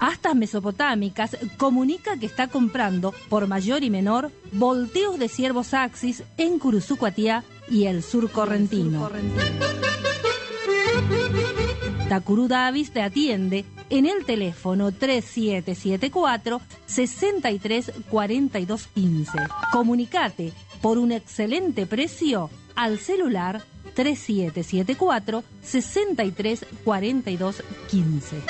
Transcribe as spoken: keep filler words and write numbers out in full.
Astas Mesopotámicas comunica que está comprando, por mayor y menor, volteos de ciervos Axis en Curuzucuatiá y el sur correntino. Tacurú Davis te atiende en el teléfono tres siete siete cuatro, seis tres cuatro dos uno cinco. Comunicate por un excelente precio al celular tres siete siete cuatro, seis tres cuatro dos uno cinco.